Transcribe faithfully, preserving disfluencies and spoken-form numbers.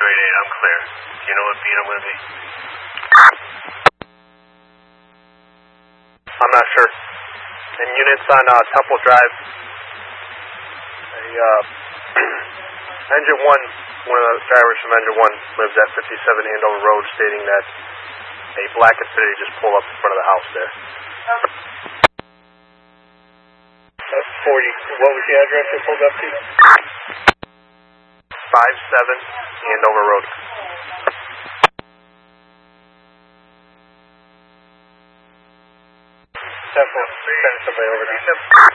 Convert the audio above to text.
two eight eight, I'm clear. Do you know what beat I'm going to be? I'm not sure. And units on uh, Temple Drive, a, uh, Engine one, one of the drivers from Engine one lives at fifty-seven Andover Road, stating that a black Infiniti just pulled up in front of the house there. That's forty. What was the address it pulled up to? five seven Andover Road. Temple, send somebody over there.